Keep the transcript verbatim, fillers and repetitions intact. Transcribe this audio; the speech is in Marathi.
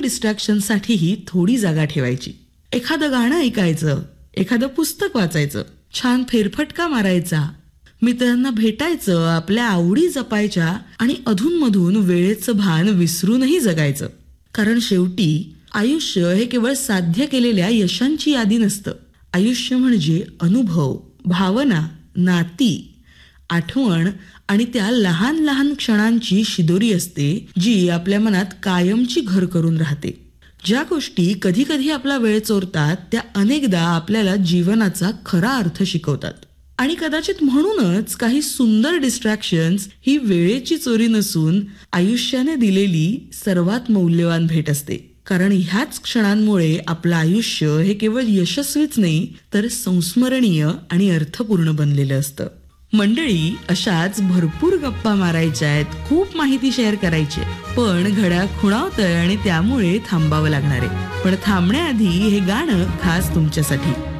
डिस्ट्रॅक्शनसाठीही थोडी जागा ठेवायची. एखादं गाणं ऐकायचं, एखादं पुस्तक वाचायचं, छान फेरफटका मारायचा, मित्रांना भेटायचं, आपल्या आवडी जपायच्या आणि अधूनमधून वेळेचं भान विसरूनही जगायचं. कारण शेवटी आयुष्य हे केवळ साध्य केलेल्या यशांची यादी नसतं. आयुष्य म्हणजे अनुभव, भावना, नाती, आठवण आणि त्या लहान लहान क्षणांची शिदोरी असते, जी आपल्या मनात कायमची घर करून राहते. ज्या गोष्टी कधी कधी आपला वेळ चोरतात त्या अनेकदा आपल्याला जीवनाचा खरा अर्थ शिकवतात. आणि कदाचित म्हणूनच काही सुंदर डिस्ट्रॅक्शन्स ही वेळेची चोरी नसून आयुष्याने दिलेली सर्वात मौल्यवान भेट असते. कारण ह्याच क्षणांमुळे आपलं आयुष्य हे केवळ यशस्वीच नाही तर संस्मरणीय आणि अर्थपूर्ण बनलेलं असतं. मंडळी, अशाच भरपूर गप्पा मारायच्या आहेत, खूप माहिती शेअर करायची, पण घड्याळ खुणावतंय आणि त्यामुळे थांबावं लागणार आहे. पण थांबण्याआधी हे गाणं खास तुमच्यासाठी.